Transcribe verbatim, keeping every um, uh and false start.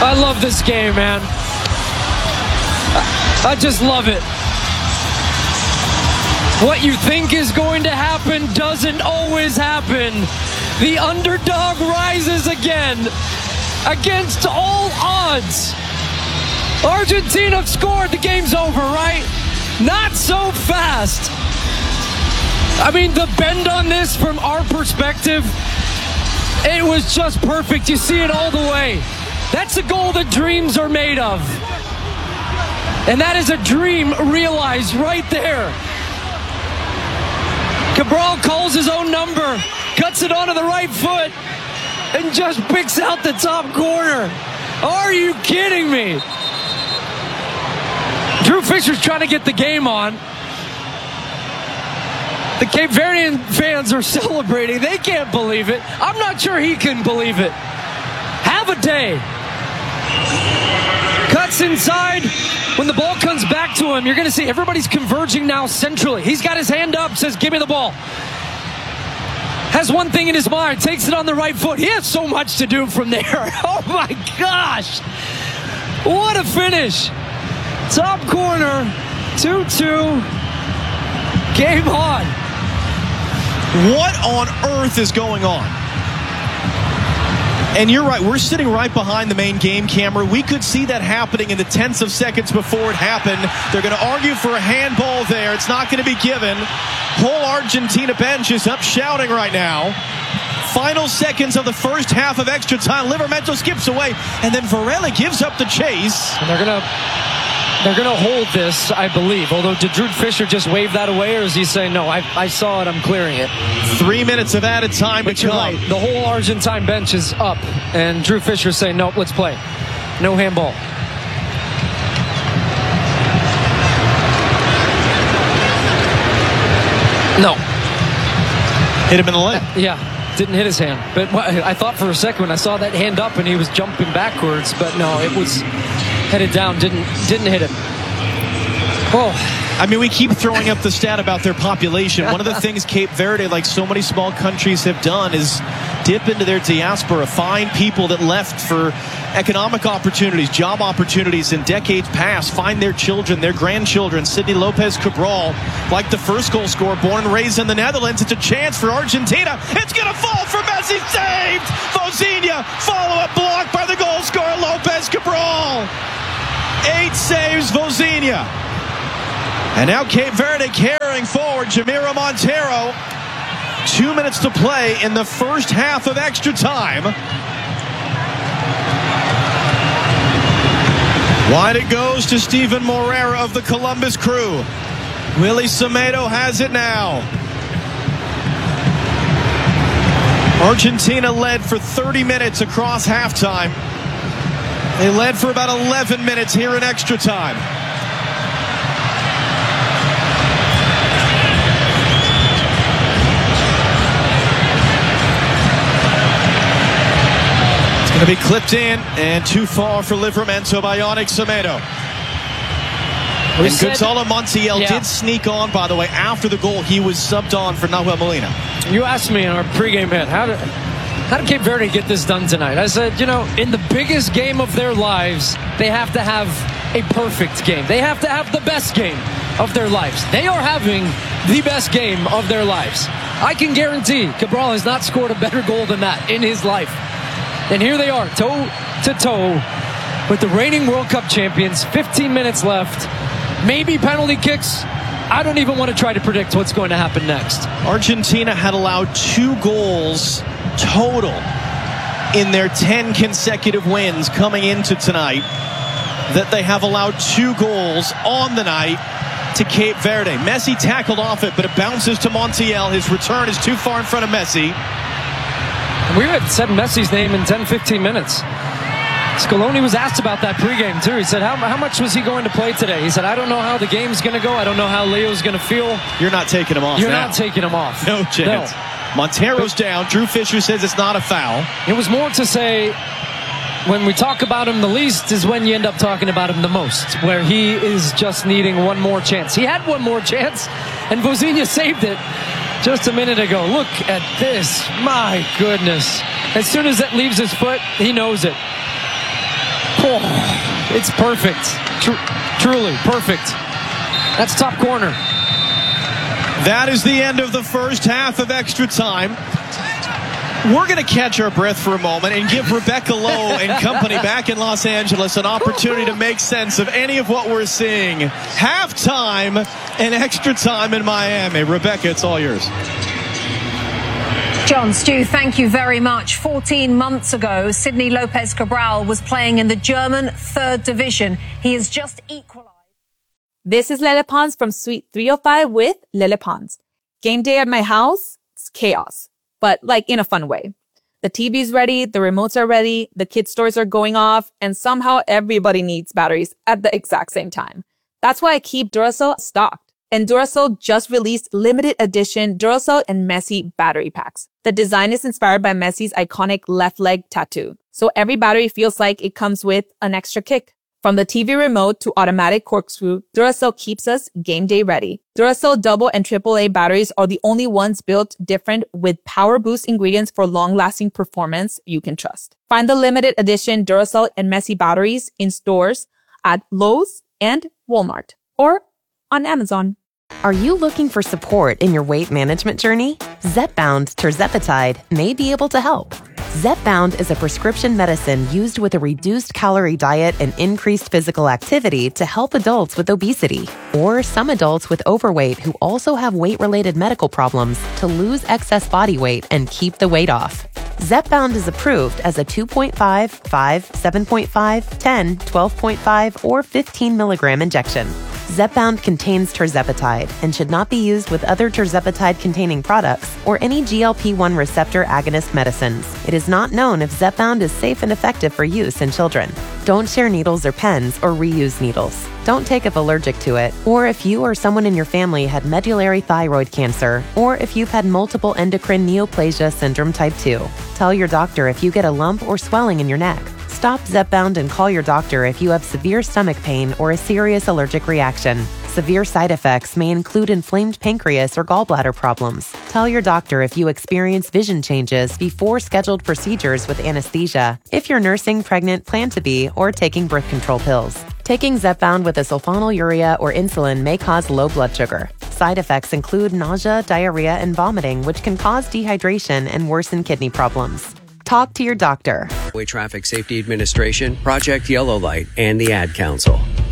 I love this game, man. I just love it. What you think is going to happen doesn't always happen. The underdog rises again against all odds. Argentina scored. The game's over, right? Not so fast. I mean, the bend on this from our perspective, it was just perfect. You see it all the way. That's a goal that dreams are made of. And that is a dream realized right there. Cabral calls his own number, cuts it onto the right foot, and just picks out the top corner. Are you kidding me? Drew Fisher's trying to get the game on. The Cape Verdean fans are celebrating. They can't believe it. I'm not sure he can believe it. Have a day. Cuts inside. When the ball comes back to him, you're going to see everybody's converging now centrally. He's got his hand up, says, give me the ball. Has one thing in his mind, takes it on the right foot. He has so much to do from there. Oh my gosh. What a finish. Top corner, two two. Game on. What on earth is going on? And you're right, we're sitting right behind the main game camera. We could see that happening in the tenths of seconds before it happened. They're going to argue for a handball there. It's not going to be given. Whole Argentina bench is up shouting right now. Final seconds of the first half of extra time. Livramento skips away, and then Varela gives up the chase. And they're going to they're going to hold this, I believe. Although, did Drew Fisher just wave that away, or is he saying, no, I, I saw it, I'm clearing it? Three minutes of added time but to you're come. Right. The whole Argentine bench is up, and Drew Fisher saying, nope, let's play. No handball. No. Hit him in the leg. Yeah, didn't hit his hand. But I thought for a second when I saw that hand up and he was jumping backwards, but no, it was headed down, didn't didn't hit him. Oh. I mean, we keep throwing up the stat about their population. One of the things Cape Verde, like so many small countries, have done is dip into their diaspora, find people that left for economic opportunities, job opportunities in decades past, find their children, their grandchildren. Sidney Lopez Cabral, like the first goal scorer, born and raised in the Netherlands. It's a chance for Argentina. It's going to fall for Messi. Saved! Vozinha, follow-up block by the goal scorer, Lopez Cabral. Eight saves, Vozinha. And now Cape Verde carrying forward. Jamiro Monteiro. Two minutes to play in the first half of extra time. Wide it goes to Steven Moreira of the Columbus Crew. Willie Semedo has it now. Argentina led for thirty minutes across halftime. They led for about eleven minutes here in extra time. Going to be clipped in and too far for Livramento by Yannick Semedo. And Gonzalo Montiel yeah. did sneak on, by the way, after the goal. He was subbed on for Nahuel Molina. You asked me in our pregame hit, how did, how did Cape Verde get this done tonight? I said, you know, in the biggest game of their lives, they have to have a perfect game. They have to have the best game of their lives. They are having the best game of their lives. I can guarantee Cabral has not scored a better goal than that in his life. And here they are, toe to toe with the reigning World Cup champions. fifteen minutes left. Maybe penalty kicks. I don't even want to try to predict what's going to happen next. Argentina had allowed two goals total in their ten consecutive wins coming into tonight. That they have allowed two goals on the night to Cape Verde. Messi tackled off it, but it bounces to Montiel. His return is too far in front of Messi. We haven't said Messi's name in ten, fifteen minutes. Scaloni was asked about that pregame, too. He said, how, how much was he going to play today? He said, I don't know how the game's going to go. I don't know how Leo's going to feel. You're not taking him off You're now. not taking him off. No chance. No. Monteiro's but, down. Drew Fisher says it's not a foul. It was more to say, when we talk about him the least is when you end up talking about him the most, where he is just needing one more chance. He had one more chance, and Vozinha saved it just a minute ago. Look at this. My goodness. As soon as that leaves his foot, he knows it. Oh, it's perfect. Tr- truly perfect. That's top corner. That is the end of the first half of extra time. We're going to catch our breath for a moment and give Rebecca Lowe and company back in Los Angeles an opportunity to make sense of any of what we're seeing. Halftime and extra time in Miami. Rebecca, it's all yours. John, Stu, thank you very much. fourteen months ago, Sidney Lopez Cabral was playing in the German third division. He has just equalized. This is Lele Pons from Suite three oh five with Lele Pons. Game day at my house, it's chaos, but like in a fun way. The T V's ready, the remotes are ready, the kids' toys are going off, and somehow everybody needs batteries at the exact same time. That's why I keep Duracell stocked. And Duracell just released limited edition Duracell and Messi battery packs. The design is inspired by Messi's iconic left leg tattoo. So every battery feels like it comes with an extra kick. From the T V remote to automatic corkscrew, Duracell keeps us game day ready. Duracell double and triple A batteries are the only ones built different with power boost ingredients for long-lasting performance you can trust. Find the limited edition Duracell and Messi batteries in stores at Lowe's and Walmart or on Amazon. Are you looking for support in your weight management journey? Zepbound tirzepatide may be able to help. Zepbound is a prescription medicine used with a reduced calorie diet and increased physical activity to help adults with obesity or some adults with overweight who also have weight-related medical problems to lose excess body weight and keep the weight off. Zepbound is approved as a two point five, five, seven point five, ten, twelve point five, or fifteen milligram injection. Zepbound contains tirzepatide and should not be used with other tirzepatide-containing products or any G L P one receptor agonist medicines. It is not known if Zepbound is safe and effective for use in children. Don't share needles or pens or reuse needles. Don't take if allergic to it, or if you or someone in your family had medullary thyroid cancer, or if you've had multiple endocrine neoplasia syndrome type two. Tell your doctor if you get a lump or swelling in your neck. Stop Zepbound and call your doctor if you have severe stomach pain or a serious allergic reaction. Severe side effects may include inflamed pancreas or gallbladder problems. Tell your doctor if you experience vision changes before scheduled procedures with anesthesia, if you're nursing, pregnant, plan to be, or taking birth control pills. Taking Zepbound with a sulfonylurea or insulin may cause low blood sugar. Side effects include nausea, diarrhea, and vomiting, which can cause dehydration and worsen kidney problems. Talk to your doctor. Traffic Safety Administration, Project Yellow Light, and the Ad Council.